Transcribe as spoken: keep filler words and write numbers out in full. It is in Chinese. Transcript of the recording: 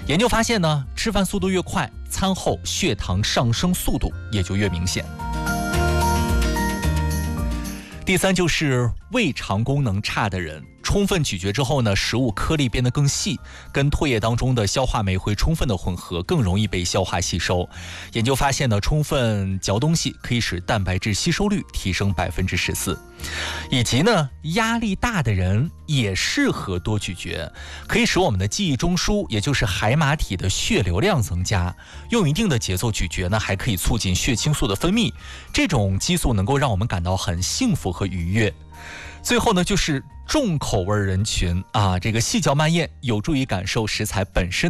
研究发现呢，吃饭速度越快，餐后血糖上升速度也就越明显。第三就是胃肠功能差的人，充分咀嚼之后呢，食物颗粒变得更细，跟唾液当中的消化酶会充分的混合，更容易被消化吸收。研究发现呢，充分嚼东西可以使蛋白质吸收率提升百分之十四。以及呢，压力大的人也适合多咀嚼，可以使我们的记忆中枢，也就是海马体的血流量增加。用一定的节奏咀嚼呢，还可以促进血清素的分泌，这种激素能够让我们感到很幸福和愉悦。最后呢，就是重口味人群啊，这个细嚼慢咽有助于感受食材本身